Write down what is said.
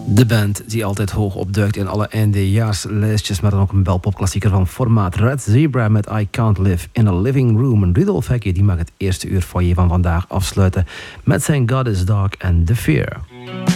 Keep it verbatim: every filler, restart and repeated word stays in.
De band die altijd hoog opduikt in alle eindejaarslijstjes, maar dan ook een belpopklassieker van formaat. Red Zebra met I Can't Live in a Living Room. En Rudolf Hekje die mag het eerste uur foyer van vandaag afsluiten met zijn God is Dark and The Fear.